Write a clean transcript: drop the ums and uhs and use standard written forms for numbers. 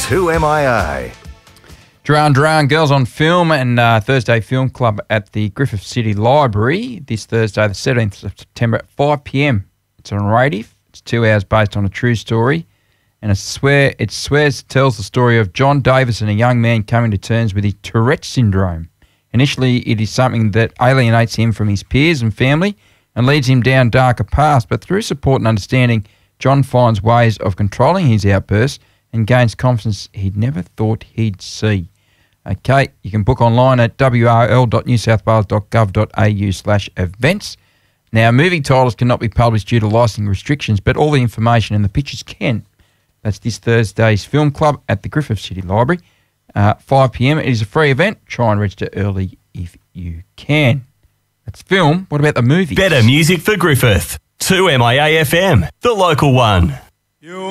2MIA. Duran Girls on Film and Thursday Film Club at the Griffith City Library this Thursday, the 17th of September at 5 p.m. It's on Radiff. It's 2 hours based on a true story. And it tells the story of John Davison, a young man coming to terms with his Tourette syndrome. Initially, it is something that alienates him from his peers and family and leads him down darker paths. But through support and understanding, John finds ways of controlling his outbursts and gains confidence he'd never thought he'd see. Okay, you can book online at wrl.newsouthwales.gov.au/events. Now, movie titles cannot be published due to licensing restrictions, but all the information and the pictures can. That's this Thursday's Film Club at the Griffith City Library, 5 p.m. It is a free event. Try and register early if you can. That's film. What about the movies? Better music for Griffith. 2MIA FM, the local one.